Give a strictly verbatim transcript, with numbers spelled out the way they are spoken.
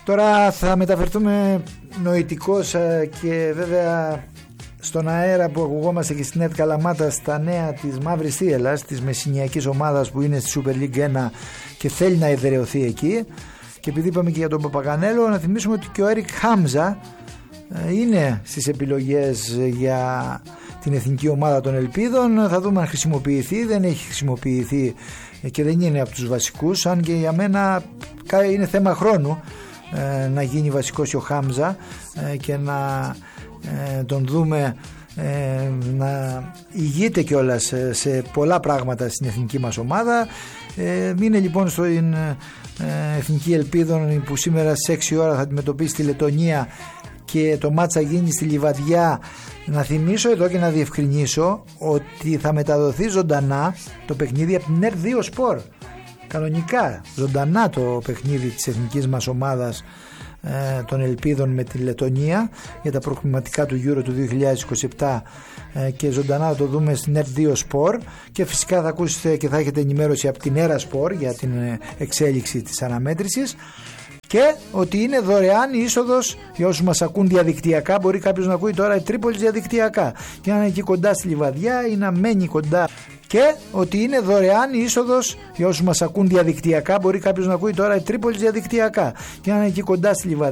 Τώρα θα μεταφερθούμε νοητικώς και βέβαια στον αέρα που ακουγόμαστε και στην ΕΡΤ Καλαμάτα στα νέα της Μαύρης Θίελλας, της μεσσηνιακής ομάδας που είναι στη Super League ένα και θέλει να εδραιωθεί εκεί. Και επειδή είπαμε και για τον Παπαγανέλο, να θυμίσουμε ότι και ο Έρικ Χάμζα είναι στις επιλογές για την εθνική ομάδα των Ελπίδων. Θα δούμε αν χρησιμοποιηθεί. Δεν έχει χρησιμοποιηθεί και δεν είναι από τους βασικούς, αν και για μένα είναι θέμα χρόνου να γίνει βασικός ο Χάμζα και να τον δούμε να ηγείται κιόλας σε πολλά πράγματα στην εθνική μας ομάδα. Είναι λοιπόν στην Εθνική Ελπίδων που σήμερα στις έξι ώρα θα αντιμετωπίσει τη Λετονία και το μάτσα γίνει στη Λιβαδιά. Να θυμίσω εδώ και να διευκρινίσω ότι θα μεταδοθεί ζωντανά το παιχνίδι από την ΕΡΤ δύο Σπορ. Κανονικά ζωντανά το παιχνίδι της εθνικής μας ομάδας ε, των Ελπίδων με τη Λετονία για τα προκριματικά του Euro του δύο χιλιάδες είκοσι επτά ε, και ζωντανά θα το δούμε στην ΕΡΤ δύο Σπορ και φυσικά θα ακούσετε και θα έχετε ενημέρωση από την ΕΡΑ Σπορ για την εξέλιξη της αναμέτρησης. Και ότι είναι δωρεάν η είσοδος για όσους μας ακούν διαδικτυακά. Μπορεί κάποιος να ακούει τώρα η Τρίπολη διαδικτυακά και να είναι εκεί κοντά στη Λιβαδιά ή να μένει κοντά. Και ότι είναι δωρεάν η είσοδος για όσους μας ακούν διαδικτυακά. Μπορεί κάποιος να ακούει τώρα η Τρίπολη διαδικτυακά και να είναι εκεί κοντά στη Λιβαδιά.